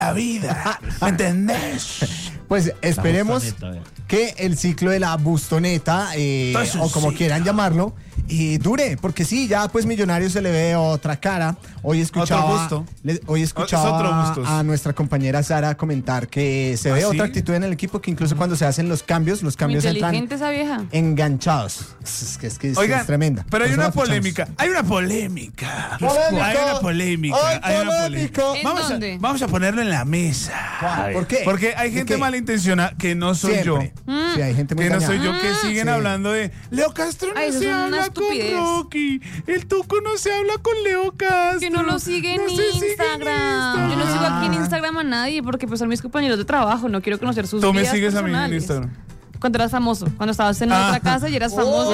la vida. ¿Me entendés? Pues esperemos bustoneta, que el ciclo de la bustoneta, o como quieran llamarlo, dure, porque sí, ya pues Millonarios se le ve otra cara. Hoy escuchaba, Otro gusto. hoy escuchaba Es otro gustos. a nuestra compañera Sara comentar que se ve ¿Ah, sí? otra actitud en el equipo, que incluso cuando se hacen los cambios Muy entran inteligente esa vieja. enganchados. Es que Oigan, es tremenda. pero hay Por eso una la fichamos. polémica. Hay una polémica. ¡Polémico! Hay una polémica. ¡Ay, Hay una polémico! polémica. ¿En dónde? Vamos a ponerlo en la mesa. ¿Por qué? Porque hay ¿De gente qué? malintencionada que no soy Siempre. yo. Sí, hay gente muy Que no dañada. soy yo, que siguen Sí. hablando de Leo Castro no Ay, eso se es una habla estupidez. con Rocky. El Tuco no se habla con Leo Castro. Que no lo sigue en No se sigue en Instagram. Yo no sigo aquí en Instagram a nadie porque pues son mis compañeros de trabajo. No quiero conocer sus Tú me vidas sigues a mí en personales. Instagram. Cuando eras famoso. Cuando estabas en otra casa y eras famoso.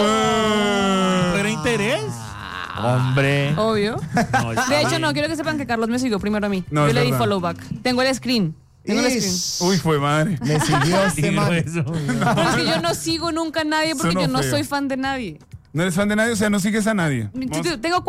¿Pero interés? Hombre. Obvio. No, está De hecho, bien. no quiero que sepan que Carlos me siguió primero a mí. No, Yo es le di verdad. follow back. Tengo el screen. Tengo el screen. Ish. Uy, fue madre. Me siguió este Digo man. eso. Pero es que yo no sigo nunca a nadie porque Sonó yo no feo. soy fan de nadie. No eres fan de nadie, o sea, no sigues a nadie. Tengo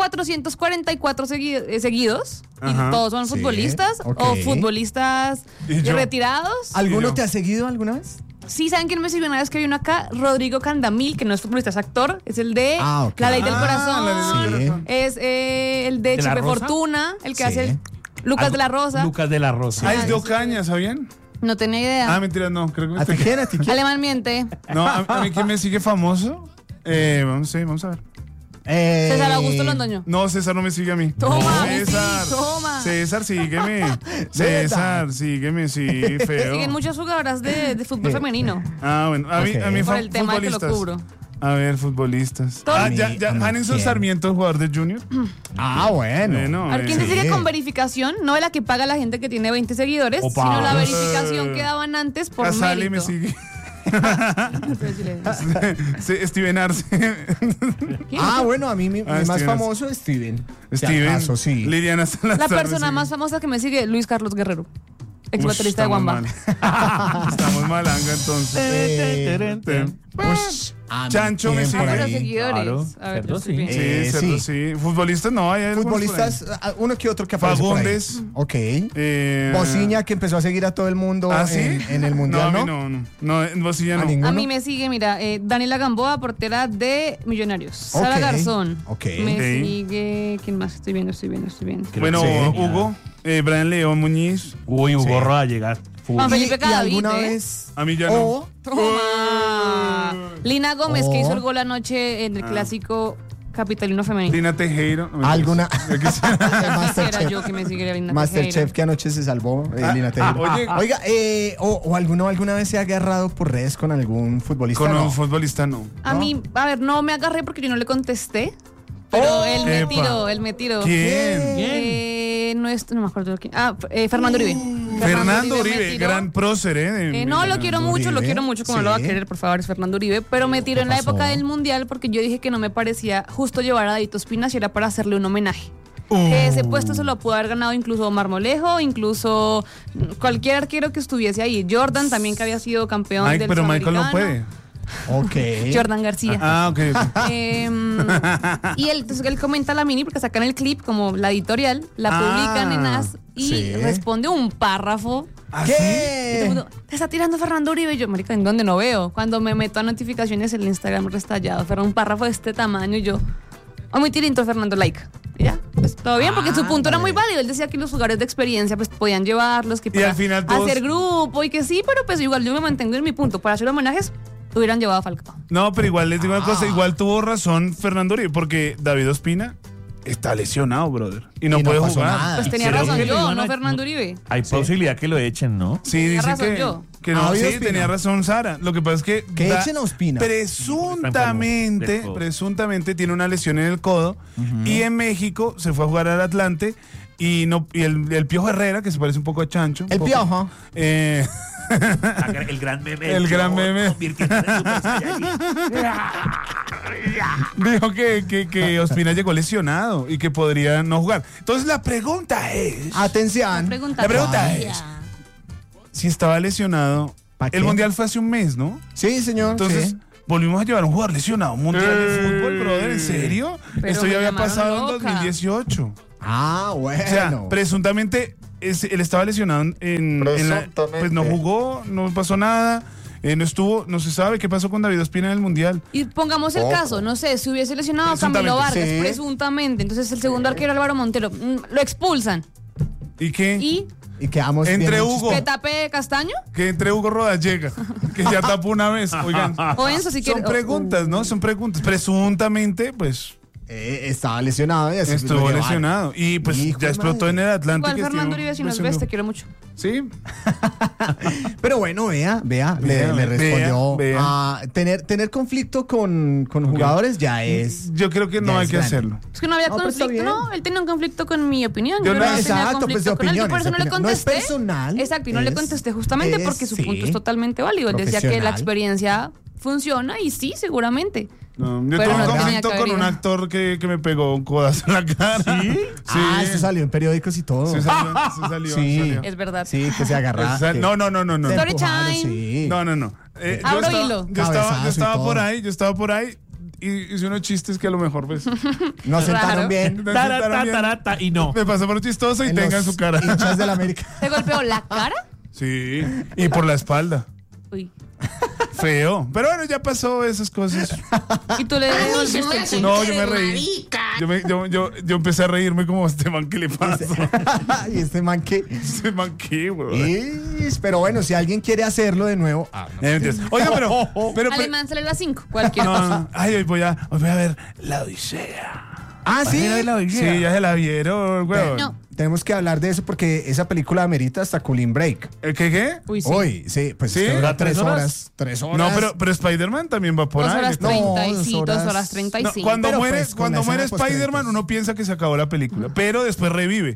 444 seguidos Ajá. y todos son Sí, futbolistas ok. o futbolistas ¿Y yo? retirados. ¿Alguno yo. te ha seguido alguna vez? Sí, ¿saben quién me siguió una vez que hay uno acá? Rodrigo Candamil, que no es futbolista, es actor. Es el de Ok. La Ley del Ah, Corazón. La Ley del Sí. Corazón. Es el de ¿De la Chepe Rosa? Fortuna, el que Sí. hace Lucas de la Rosa. Lucas de la Rosa. Ah, es de Ocaña, ¿sabían? No tenía idea. Ah, mentira, no. Creo que ¿A ti quién? ¿A ti quién? Alemán miente. No, a mí quién me sigue famoso. Vamos a ver. César Augusto Londoño. No, César no me sigue a mí. Toma, César. sí, toma. César, sígueme. César, sígueme, sí, Me feo. siguen muchas jugadoras de fútbol femenino. Ah, bueno, a mí Por el tema que lo futbolistas. cubro. A ver, futbolistas. Todo- Ah, mí, ya, a mí, Hanenson ¿quién? Sarmiento, jugador de Junior. Ah, bueno. Bueno, A ver, ¿quién sí. te sigue con verificación? No de la que paga la gente que tiene 20 seguidores, Opa. sino la verificación que daban antes por Casale mérito. me sigue. Sí, Steven Arce. Ah, bueno, a mí mi más Steven. famoso es Steven. Si Steven. acaso, sí. Liliana Salazar. La me persona sigue. más famosa que me sigue, Luis Carlos Guerrero, ex Ush, baterista de estamos Wamba. mal. Estamos malanga entonces. Ush, a mí, Chancho me ¿quién sigue. por Ah, pero ahí? seguidores. Claro, A ver, cerdo yo estoy sí. bien. Sí, cerdo, sí. Futbolistas no, hay algunos por ahí. Futbolistas, uno que otro que aparece por ahí. Fagundes. Ok. Eh, Bociña, que empezó a seguir a todo el mundo ¿Ah, sí? en el Mundial, no, ¿no? a mí no, en Bocilla ¿A no. ninguno? A mí me sigue, mira, Daniela Gamboa, portera de Millonarios. Ok, Sara Garzón. ok. Me Ok. sigue. ¿Quién más? Estoy viendo. Bueno, Sí. Hugo, Brian León Muñiz, Uy, Hugo Sí. Roa va a llegar. Juan Felipe ¿Y Cadavid, alguna ¿eh? vez? a mí ya no. O Toma. Lina Gómez, que Oh. hizo el gol anoche en el clásico capitalino femenino. Lina Tejero. no, alguna Era Masterchef. yo que me sigue Lina Masterchef Tejero. que anoche se salvó, Lina Tejero. oye. Oiga, o alguna vez se ha agarrado por redes con algún futbolista. Con ¿no? un futbolista no. A mí, a ver, no me agarré porque yo no le contesté. Pero él me tiró. ¿Quién? No me acuerdo quién. Fernando Uribe. Fernando me Uribe, tiró. gran prócer, ¿eh? No, lo quiero mucho, Uribe, como sí. lo va a querer, por favor, es Fernando Uribe. Pero me tiró en la pasó? época del Mundial porque yo dije que no me parecía justo llevar a David Ospina si era para hacerle un homenaje. Que ese puesto se lo pudo haber ganado incluso Omar Molejo, incluso cualquier arquero que estuviese ahí. Jordan también, que había sido campeón Mike, del pero Michael no Sudamericano. puede. Ok. Jordan García. Ah, ok. Y entonces él comenta la mini porque sacan el clip como la editorial, la publican en AS y sí. responde un párrafo. ¿Ah, Y todo el ¿Qué? mundo, te está tirando Fernando Uribe. Y yo, marica, ¿en dónde no veo? Cuando me meto a notificaciones, el Instagram restallado. Pero un párrafo de este tamaño y yo, muy tirinto Fernando, like. Y ya, pues todo bien, porque su punto era muy válido. Él decía que los jugadores de experiencia pues podían llevarlos, que Y al final todos- hacer grupo y que sí, pero pues igual yo me mantengo en mi punto. Para hacer homenajes, hubieran llevado a Falcao. No, pero igual les digo una cosa, igual tuvo razón Fernando Uribe, porque David Ospina está lesionado, brother. Y no Y no puede pasó jugar. nada. Pues Y tenía creo razón que le yo, iban no a- Fernando Uribe. Hay posibilidad que lo echen, ¿no? Sí, Tenía dice razón que, yo. que no, David sí, Ospina. tenía razón Sara. Lo que pasa es que Que echen a Ospina. presuntamente, Está enfermo tiene una lesión en el codo y en México se fue a jugar al Atlante y el Piojo Herrera, que se parece un poco a Chancho. un El poco, Piojo. El gran meme. El gran meme. Convirtiéndose en Super Saiyajin. dijo que Ospina llegó lesionado y que podría no jugar. Entonces la pregunta es... Atención. Pregunta La pregunta seria. es, si estaba lesionado, ¿Pa' qué? el Mundial fue hace un mes, ¿no? Sí, señor. Entonces, sí. volvimos a llevar a un jugador lesionado a un Mundial de fútbol, brother, ¿en serio? Pero Esto me ya había llamaron pasado en loca. 2018. Ah, bueno. O sea, presuntamente él estaba lesionado pues no jugó, no pasó nada. No se sabe qué pasó con David Ospina en el Mundial. Y pongamos el caso, no sé, si hubiese lesionado a Camilo Vargas, sí. presuntamente, entonces el segundo arquero Álvaro Montero, lo expulsan. ¿Y qué? Y quedamos Entre bien Hugo. ¿Que tape Castaño? Que entre Hugo Rodallega, que ya tapó una vez. Oigan, O Enzo, si quiere. son preguntas, ¿no? Son preguntas. Presuntamente, pues, estaba lesionado. Y así estuvo lo llevaron. lesionado. Y pues Hijo ya de explotó madre. en el Atlante. Igual que Fernando estuvo Uribe, si nos ves, lesionado. te quiero mucho. Sí. Pero bueno, vea, le respondió. vea. Tener conflicto con jugadores ya es. Yo creo que no Ya hay es que grande. hacerlo. Es que no había No, pero está conflicto, bien. ¿no? Él tenía un conflicto con mi opinión. Yo Yo no- no tenía Exacto, pues, conflicto de con él. Yo por opiniones, eso no le de opinión. No es contesté. personal, Exacto, y no le es- contesté justamente porque su sí, punto es totalmente válido. Él decía que la profesional. experiencia funciona y sí, seguramente. No, yo Pero tuve no un tenía conflicto que con haber un ido. actor que me pegó un codazo en la cara. ¿Sí? Ah, eso salió en periódicos y todo. Sí salió. Sí. salió. Es verdad. Sí, que se agarra. No. Se Story empujaron, time. sí. No. Abro hilo. Yo Cabezazo y estaba por ahí y hice unos chistes que a lo mejor pues No sentaron Raro. bien. me Tarata, sentaron bien. tarata, y no. Me pasó por chistoso y En tenga en los su cara. hinchas del América. ¿Te golpeó la cara? Sí, y por la espalda. Uy. Feo. Pero bueno, ya pasó esas cosas. Y tú le devolviste el puño. No, yo me reí. Yo empecé a reírme como este man, ¿qué le pasa? Y este man que. Este man, ¿qué, güey? Pero bueno, si alguien quiere hacerlo de nuevo. Oiga, pero Alemán sale a las 5, cualquiera. no. Ay, hoy voy a ver La Odisea. Ah, sí. Sí, ya se la vieron, güey. No. Tenemos que hablar de eso porque esa película amerita hasta Cooling Break. ¿Qué? Uy, sí. Hoy, sí, pues ¿Sí? es que dura ¿Da 3 3 horas? horas. 3 horas. No, pero Spider-Man también va por 2 ahí. horas No, 30 y 2 sí, 2 horas. horas No, 35. cuando Pero, muere, pues, con cuando la muere escena post-créditos. Spider-Man, uno piensa que se acabó la película, pero después revive.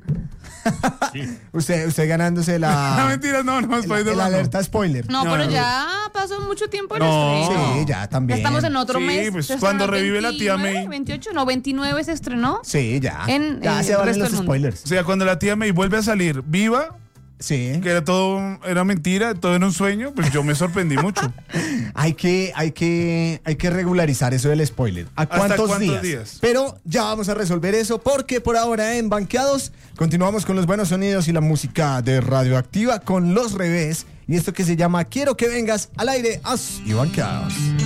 Usted ganándose No, la. mentira, no, el Spider-Man. no. alerta spoiler. No, pero no. ya pasó mucho tiempo el No. estreno. Sí, ya también. Ya estamos en otro Sí, mes. pues, Se cuando estrenó el revive la tía 29, May. 28, no, 29 se estrenó. Sí, ya. En se el valen resto los del mundo. spoilers. O sea, cuando la tía May vuelve a salir viva, Sí. que era mentira, todo era un sueño, pues yo me sorprendí mucho. Hay que regularizar eso del spoiler. ¿A ¿Hasta cuántos cuántos días? días? Pero ya vamos a resolver eso porque por ahora en Banqueados continuamos con los buenos sonidos y la música de Radioactiva con Los Revés y esto que se llama Quiero que vengas al aire y Banqueados.